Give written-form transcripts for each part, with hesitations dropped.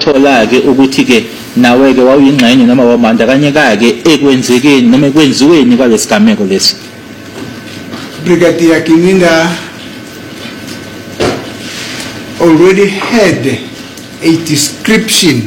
wathola ke ukuthi ke nawe ke wawuyingxenye noma wamandakanyeka ke ekwenzekeni noma ekwenziweni kwalesigameko lesi? Brigadier Kininda already had a description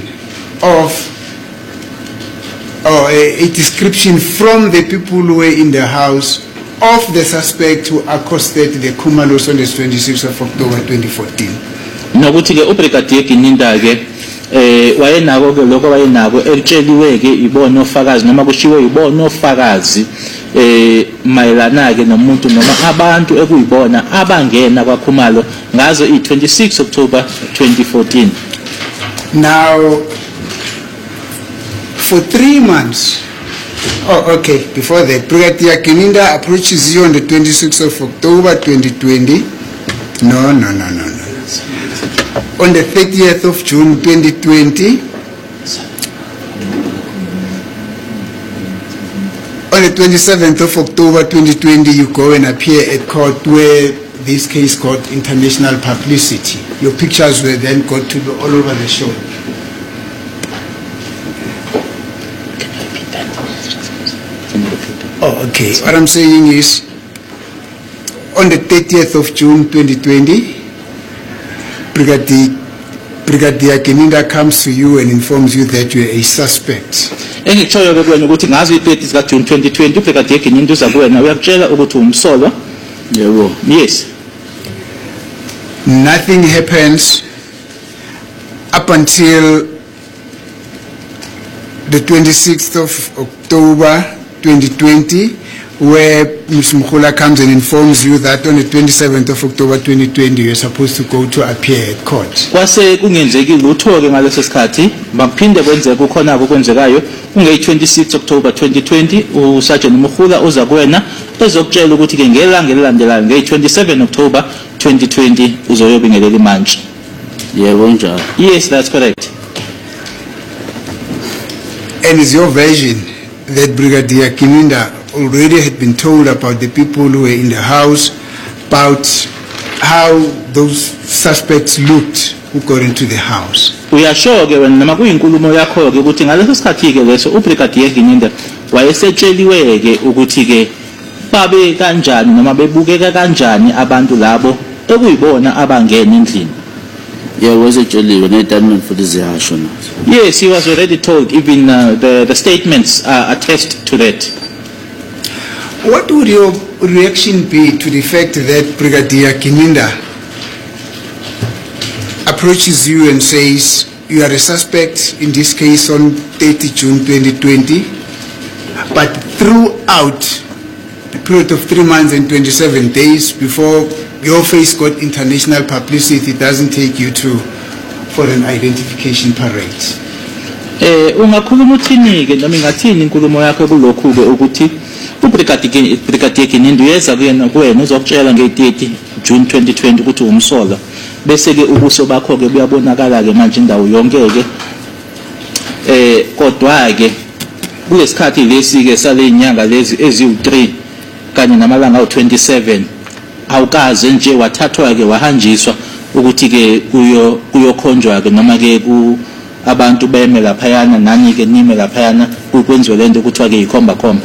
a description from the people who were in the house of the suspect who accosted the Kumalos on the 26th of October 2014. Nokuthi ke uBrigadier Kininda ke wayenako ke lokho wayenako elitsheliwe ke ibona ofakazi noma kushiwe ibona ofakazi mayelana ke nomuntu noma abantu ekuyibona abangena kwaKhumalo ngazo i26 October 2014. Now for 3 months, before that, Brigadier Kininda approaches you on the 26th of October 2020. No. On the 30th of June 2020. On the 27th of October 2020, you go and appear at court where this case got international publicity. Your pictures were then got to all over the show. What I'm saying is, on the 30th of June 2020, Brigadier Kininda comes to you and informs you that you are a suspect. Engitshoyo ke kuwena ukuthi ngazo i30 ka June 2020 uBrigadier Kininda uza kuwena uyakutshela ukuthi umsolwa. Yebo. Yes. Nothing happens up until the 26th of October 2020, where Ms. Mkhula comes and informs you that on the 27th of October 2020 you're supposed to go to appear at court. Kwase kungenzeki lutho ke ngaleso sikhathi baphinde kwenzeka kukhona okwenzekayo unge-26 October 2020 uSergeant Mkhula uza kuwena ezokutshela ukuthi ke ngelanga elilandelayo nge-27 October 2020 uzoyobingelela imantshi. Yebo njalo. Yes, that's correct. And is your version that Brigadier Kininda already had been told about the people who were in the house, about how those suspects looked who got into the house? Uyasho ke wena noma kuyinkulumo yakho ke ukuthi ngaleso sikhathi ke leso uBrigadier Kininda wayesetsheliwe ke ukuthi ke babe kanjani noma bebukeka kanjani abantu labo ekuyibona abangena endlini. Yeah, was it for this? Yes, he was already told. Even the statements attest to that. What would your reaction be to the fact that Brigadier Kininda approaches you and says you are a suspect in this case on 30 June 2020, but throughout the period of 3 months and 27 days before your face got international publicity, it doesn't take you for an identification parade? Ungakhuluma uthini ke noma ingathini inkulumo yakho kulokhu ke ukuthi uBrigadier Kininda uyeza kuwena uzokutshela nge-30 June 2020 ukuthi umsolwa bese ke ubuso bakho ke buyabonakala ke manje indawo yonke ke kodwa ke kulesikhathi lesi ke sale inyanga lezi eziwu3 kanye namalanga awu27 awukaze nje wathathwa ke wahanjiswa ukuthi ke kuyokhonjwa ke noma ke ku abantu beme laphayana nani ke nime laphayana ukwenziwe lento kuthiwa ke ikhomba khomba.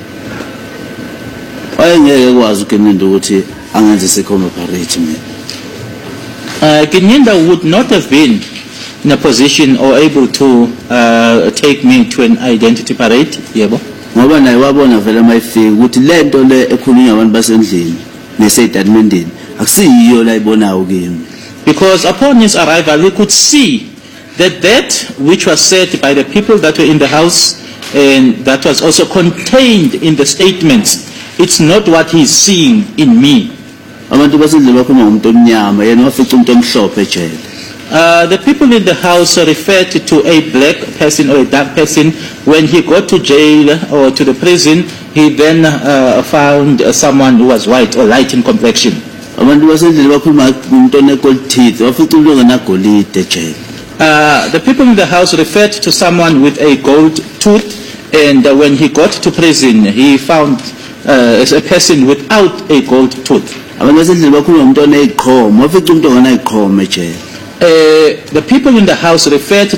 Wayengeke kwazi uKininda ukuthi angenze sekhomba parade mina. Kininda would not have been in a position or able to take me to an identity parade. Yebo. Ngoba naye wabona vele mayifika ukuthi lento le ekhulunywa abantu basendlini neseyidadimendeni akusiyiyo la ibonayo kimi. Because upon his arrival he could see that which was said by the people that were in the house and that was also contained in the statements, it's not what he's seeing in me. Abantu basendlini bakhuluma ngomuntu omnyama yena wafica umuntu omhlophe ejele. The people in the house referred to a black person or a dark person. When he got to jail or to the prison, he then found someone who was white or light in complexion. The people in the house referred to someone with a gold tooth, and when he got to prison, he found a person without a gold tooth. The people in the house referred